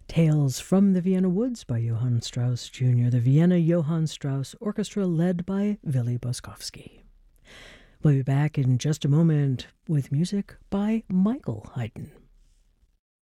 Tales from the Vienna Woods by Johann Strauss Jr., the Vienna Johann Strauss Orchestra led by Willy Boskowski. We'll be back in just a moment with music by Michael Haydn.